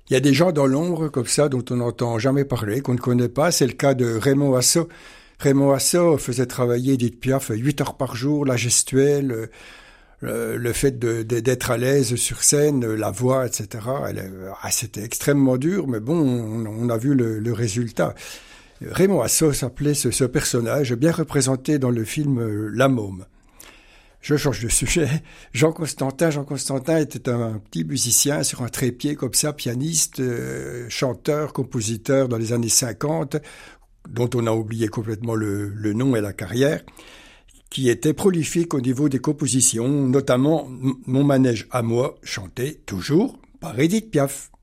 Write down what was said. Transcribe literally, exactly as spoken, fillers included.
Il y a des gens dans l'ombre comme ça dont on n'entend jamais parler, qu'on ne connaît pas. C'est le cas de Raymond Asso. Raymond Asso faisait travailler Édith Piaf huit heures par jour, la gestuelle, le, le fait de, de, d'être à l'aise sur scène, la voix, et cetera. Elle, ah, c'était extrêmement dur, mais bon, on, on a vu le, le résultat. Raymond Asso s'appelait ce, ce personnage, bien représenté dans le film La Môme. Je change de sujet. Jean Constantin, Jean Constantin était un petit musicien sur un trépied comme ça, pianiste, euh, chanteur, compositeur dans les années cinquante, dont on a oublié complètement le, le nom et la carrière, qui était prolifique au niveau des compositions, notamment Mon manège à moi, chanté toujours par Édith Piaf.